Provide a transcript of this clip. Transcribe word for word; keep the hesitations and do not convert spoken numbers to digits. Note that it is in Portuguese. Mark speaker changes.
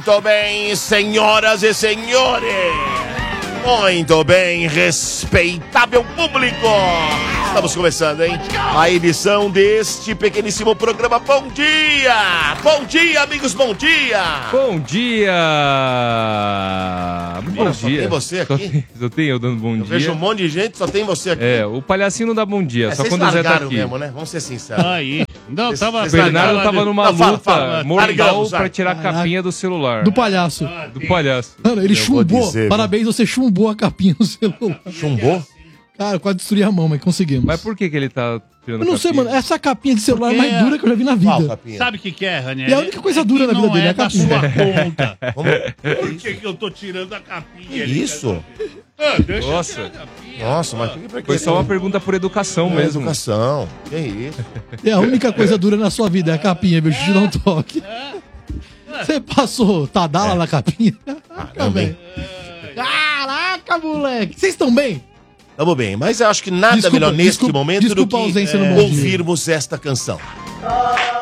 Speaker 1: Muito bem, senhoras e senhores. Muito bem, respeitável público. Estamos começando, hein? A edição deste pequeníssimo programa. Bom dia! Bom dia, amigos, bom dia!
Speaker 2: Bom dia! Bom
Speaker 1: Olha,
Speaker 2: dia.
Speaker 1: só tem você aqui?
Speaker 2: Só tem, só tem eu dando bom
Speaker 1: Eu
Speaker 2: dia.
Speaker 1: vejo um monte de gente, só tem você aqui.
Speaker 2: É, o palhacinho não dá bom dia,
Speaker 1: É,
Speaker 2: só
Speaker 1: vocês
Speaker 2: quando o Zé tá
Speaker 1: largaram
Speaker 2: aqui.
Speaker 1: mesmo, né? Vamos ser sinceros.
Speaker 3: Aí. Não,
Speaker 1: Vocês-
Speaker 3: tava.
Speaker 2: O
Speaker 1: vocês
Speaker 2: Bernardo
Speaker 1: largaram
Speaker 2: tava
Speaker 1: de-
Speaker 2: numa
Speaker 1: Não, fala,
Speaker 2: luta
Speaker 1: fala.
Speaker 2: mortal
Speaker 1: Largamos,
Speaker 2: pra
Speaker 1: vai.
Speaker 2: tirar a capinha do celular.
Speaker 4: Do palhaço.
Speaker 2: Do palhaço.
Speaker 4: Mano, ele
Speaker 1: Eu vou
Speaker 4: chumbou.
Speaker 1: dizer,
Speaker 4: Parabéns, você chumbou a capinha no celular.
Speaker 1: Chumbou?
Speaker 4: Cara, quase destruí a mão, mas conseguimos.
Speaker 2: Mas por que que ele tá tirando
Speaker 4: Eu não
Speaker 2: a
Speaker 4: sei,
Speaker 2: capinha?
Speaker 4: mano. Essa capinha de celular é
Speaker 3: Porque
Speaker 4: mais dura que eu já vi na vida.
Speaker 1: Qual capinha?
Speaker 3: Sabe o que, que é, Raniel?
Speaker 4: E a única coisa dura na vida
Speaker 3: não
Speaker 4: dele é
Speaker 3: é
Speaker 4: a
Speaker 3: da
Speaker 4: capinha.
Speaker 3: sua conta.
Speaker 1: Como?
Speaker 3: Por que, que eu tô tirando a capinha? ali?
Speaker 1: Isso?
Speaker 3: Ah, deixa eu
Speaker 2: Nossa.
Speaker 3: tirar a capinha.
Speaker 1: Nossa, mas por que
Speaker 2: Foi só uma pergunta por educação
Speaker 1: É
Speaker 2: mesmo.
Speaker 1: educação. Que isso?
Speaker 4: E a única coisa dura na sua vida é a capinha, bicho. Te dá um toque. Você passou Tadala na capinha?
Speaker 1: Caramba, hein?
Speaker 4: Caraca, moleque. Vocês estão bem?
Speaker 1: Tamo bem, mas eu acho que nada
Speaker 4: Desculpa,
Speaker 1: melhor neste
Speaker 4: desculpa-
Speaker 1: momento
Speaker 4: desculpa
Speaker 1: do
Speaker 4: a
Speaker 1: que
Speaker 4: ausência no
Speaker 1: é,
Speaker 4: bom dia.
Speaker 1: ouvirmos esta canção.